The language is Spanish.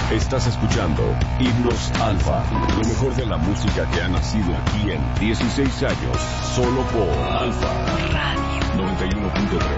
Estás escuchando Himnos Alfa, lo mejor de la música que ha nacido aquí en 16 años, solo por Alfa Radio 91.3.